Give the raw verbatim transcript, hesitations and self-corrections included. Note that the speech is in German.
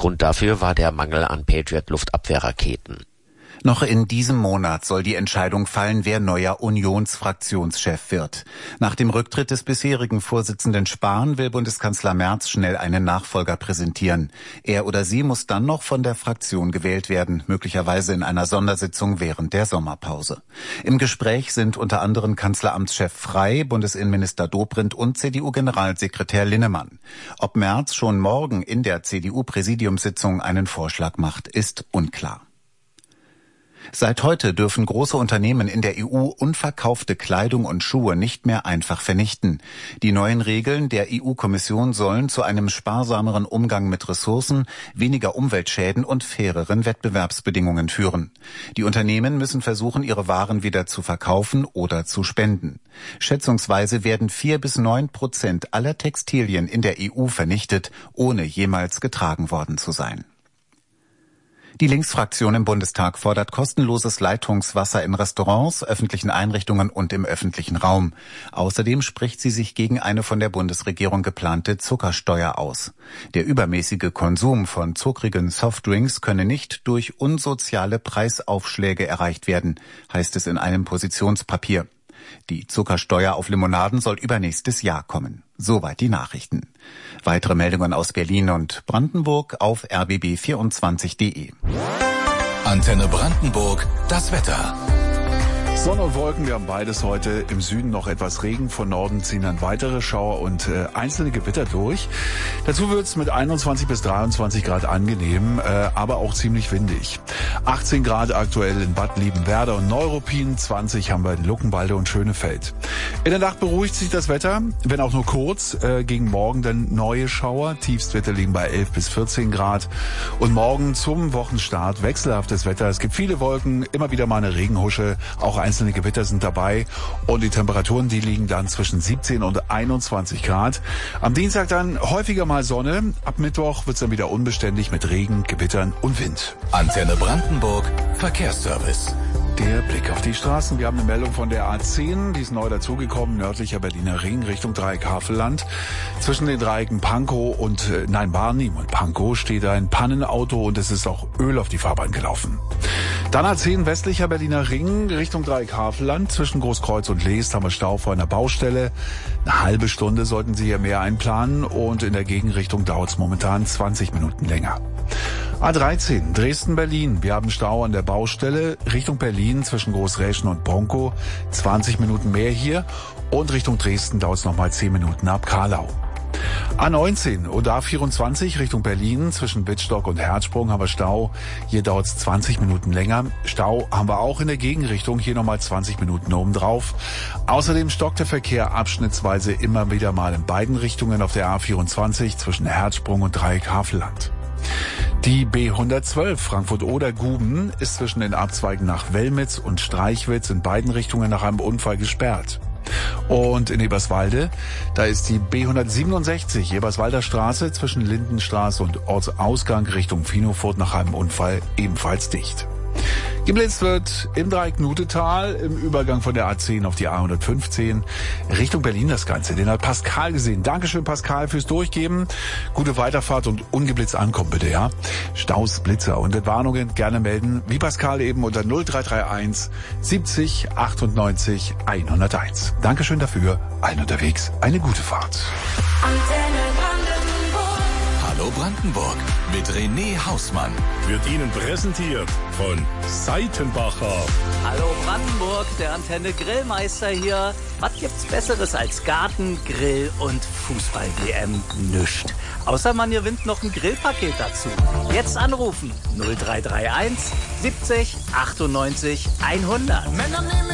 Grund dafür war der Mangel an Patriot-Luftabwehrraketen. Noch in diesem Monat soll die Entscheidung fallen, wer neuer Unionsfraktionschef wird. Nach dem Rücktritt des bisherigen Vorsitzenden Spahn will Bundeskanzler Merz schnell einen Nachfolger präsentieren. Er oder sie muss dann noch von der Fraktion gewählt werden, möglicherweise in einer Sondersitzung während der Sommerpause. Im Gespräch sind unter anderem Kanzleramtschef Frey, Bundesinnenminister Dobrindt und C D U-Generalsekretär Linnemann. Ob Merz schon morgen in der C D U-Präsidiumssitzung einen Vorschlag macht, ist unklar. Seit heute dürfen große Unternehmen in der E U unverkaufte Kleidung und Schuhe nicht mehr einfach vernichten. Die neuen Regeln der E U-Kommission sollen zu einem sparsameren Umgang mit Ressourcen, weniger Umweltschäden und faireren Wettbewerbsbedingungen führen. Die Unternehmen müssen versuchen, ihre Waren wieder zu verkaufen oder zu spenden. Schätzungsweise werden vier bis neun Prozent aller Textilien in der E U vernichtet, ohne jemals getragen worden zu sein. Die Linksfraktion im Bundestag fordert kostenloses Leitungswasser in Restaurants, öffentlichen Einrichtungen und im öffentlichen Raum. Außerdem spricht sie sich gegen eine von der Bundesregierung geplante Zuckersteuer aus. Der übermäßige Konsum von zuckrigen Softdrinks könne nicht durch unsoziale Preisaufschläge erreicht werden, heißt es in einem Positionspapier. Die Zuckersteuer auf Limonaden soll übernächstes Jahr kommen. Soweit die Nachrichten. Weitere Meldungen aus Berlin und Brandenburg auf r b b vierundzwanzig punkt d e. Antenne Brandenburg, das Wetter. Sonne und Wolken, wir haben beides heute. Im Süden noch etwas Regen, von Norden ziehen dann weitere Schauer und äh, einzelne Gewitter durch. Dazu wird es mit einundzwanzig bis dreiundzwanzig Grad angenehm, äh, aber auch ziemlich windig. achtzehn Grad aktuell in Bad Liebenwerda und Neuruppin, zwanzig haben wir in Luckenwalde und Schönefeld. In der Nacht beruhigt sich das Wetter, wenn auch nur kurz. Äh, gegen Morgen dann neue Schauer, Tiefstwerte liegen bei elf bis vierzehn Grad. Und morgen zum Wochenstart wechselhaftes Wetter. Es gibt viele Wolken, immer wieder mal eine Regenhusche, auch ein Einzelne Gewitter sind dabei und die Temperaturen, die liegen dann zwischen siebzehn und einundzwanzig Grad. Am Dienstag dann häufiger mal Sonne. Ab Mittwoch wird es dann wieder unbeständig mit Regen, Gewittern und Wind. Antenne Brandenburg, Verkehrsservice. Der Blick auf die Straßen. Wir haben eine Meldung von der A zehn, die ist neu dazugekommen, nördlicher Berliner Ring Richtung Dreieck Havelland. Zwischen den Dreiecken Pankow und, äh, nein, Barnim und Pankow steht ein Pannenauto und es ist auch Öl auf die Fahrbahn gelaufen. Dann A zehn westlicher Berliner Ring Richtung Dreieck Havelland. Zwischen Großkreuz und Leest haben wir Stau vor einer Baustelle. Eine halbe Stunde sollten Sie hier mehr einplanen und in der Gegenrichtung dauert es momentan zwanzig Minuten länger. A dreizehn, Dresden-Berlin. Wir haben Stau an der Baustelle Richtung Berlin zwischen Großräschen und Bronkow. zwanzig Minuten mehr hier. Und Richtung Dresden dauert es nochmal zehn Minuten ab Karlau. A neunzehn und A vierundzwanzig Richtung Berlin zwischen Wittstock und Herzsprung haben wir Stau. Hier dauert es zwanzig Minuten länger. Stau haben wir auch in der Gegenrichtung. Hier nochmal zwanzig Minuten obendrauf. Außerdem stockt der Verkehr abschnittsweise immer wieder mal in beiden Richtungen auf der A vierundzwanzig zwischen Herzsprung und Dreieck Havelland. Die B hundertzwölf Frankfurt-Oder-Guben ist zwischen den Abzweigen nach Wellmitz und Streichwitz in beiden Richtungen nach einem Unfall gesperrt. Und in Eberswalde, da ist die B hundertsiebenundsechzig Eberswalder Straße zwischen Lindenstraße und Ortsausgang Richtung Finofurt nach einem Unfall ebenfalls dicht. Geblitzt wird im Dreieck Nutetal im Übergang von der A zehn auf die A hundertfünfzehn Richtung Berlin das Ganze. Den hat Pascal gesehen. Dankeschön, Pascal, fürs Durchgeben. Gute Weiterfahrt und ungeblitzt ankommen, bitte, ja? Staus, Blitzer und Entwarnungen gerne melden, wie Pascal eben unter null drei drei eins siebzig achtundneunzig hunderteins. Dankeschön dafür. Allen unterwegs eine gute Fahrt. Hallo Brandenburg mit René Hausmann. Wird Ihnen präsentiert von Seitenbacher. Hallo Brandenburg, der Antenne Grillmeister hier. Was gibt's Besseres als Garten, Grill und Fußball-W M? Nüscht. Außer man gewinnt noch ein Grillpaket dazu. Jetzt anrufen null drei drei eins siebzig achtundneunzig hundert.